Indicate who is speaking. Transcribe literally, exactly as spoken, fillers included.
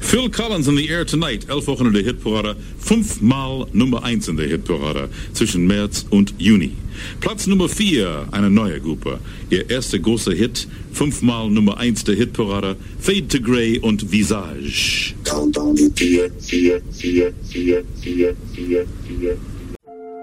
Speaker 1: Phil Collins in the Air Tonight, elf Wochen in der Hitparade, fünfmal Nummer eins in der Hitparade zwischen März und Juni. Platz Nummer vier, eine neue Gruppe. Ihr erster großer Hit, fünfmal Nummer eins der Hitparade, Fade to Grey und Visage.
Speaker 2: Countdown, vier, vier, vier, vier, vier, vier, vier.